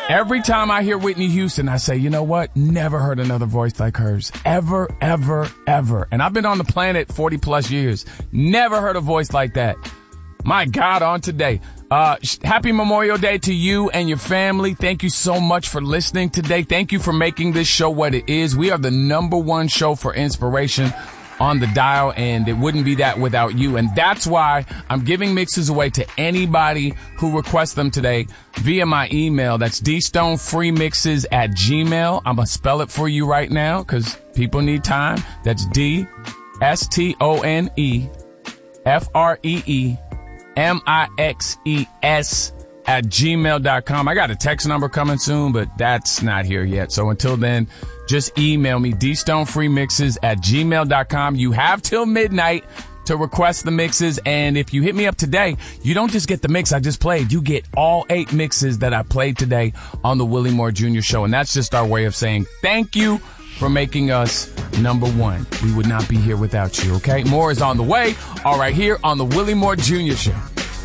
Every time I hear Whitney Houston, I say, you know what? Never heard another voice like hers. Ever, ever, ever. And I've been on the planet 40 plus years. Never heard a voice like that. My God, on today. Happy Memorial Day to you and your family. Thank you so much for listening today. Thank you for making this show what it is. We are the #1 show for inspiration on the dial, and it wouldn't be that without you. And that's why I'm giving mixes away to anybody who requests them today via my email. That's dstonefreemixes@gmail. I'm going to spell it for you right now because people need time. That's DSTONEFREEMIXES@gmail.com. I got a text number coming soon, but that's not here yet. So until then, just email me, dstonefreemixes@gmail.com. You have till midnight to request the mixes. And if you hit me up today, you don't just get the mix I just played. You get all 8 mixes that I played today on the Willie Moore Jr. Show. And that's just our way of saying thank you for making us #1. We would not be here without you, okay? More is on the way, all right here on the Willie Moore Jr. Show.